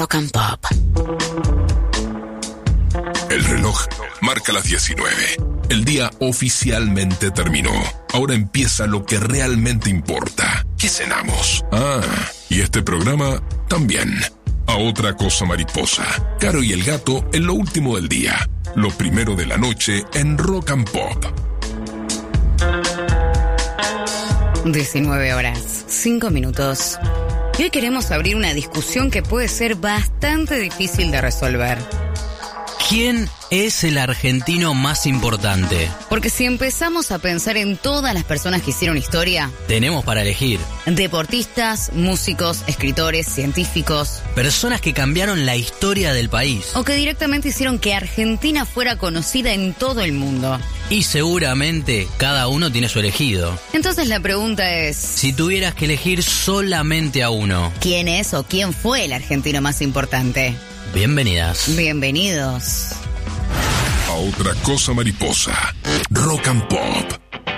Rock and Pop. El reloj marca las 19. El día oficialmente terminó. Ahora empieza lo que realmente importa. ¿Qué cenamos? Y este programa también. A otra cosa mariposa. Caro y el gato en lo último del día. Lo primero de la noche en Rock and Pop. 19 horas, 5 minutos. Y hoy queremos abrir una discusión que puede ser bastante difícil de resolver. ¿Quién es el argentino más importante? Porque si empezamos a pensar en todas las personas que hicieron historia, tenemos para elegir deportistas, músicos, escritores, científicos, personas que cambiaron la historia del país o que directamente hicieron que Argentina fuera conocida en todo el mundo. Y seguramente cada uno tiene su elegido. Entonces la pregunta es... si tuvieras que elegir solamente a uno, ¿quién es o quién fue el argentino más importante? Bienvenidas. Bienvenidos. A otra cosa mariposa. Rock and Pop.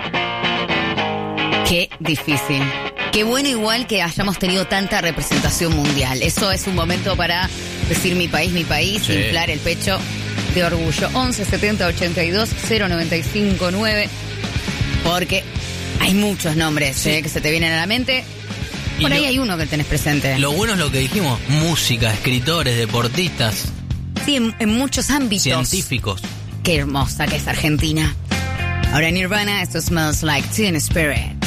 Qué difícil. Qué bueno igual que hayamos tenido tanta representación mundial. Eso es un momento para decir mi país, sí. Inflar el pecho de orgullo. 11 70 82 095 9. Porque hay muchos nombres que se te vienen a la mente. Por ahí hay uno que tenés presente. Lo bueno es lo que dijimos: música, escritores, deportistas. Sí, en muchos ámbitos. Científicos. Qué hermosa que es Argentina. Ahora Nirvana, esto Smells Like Teen Spirit.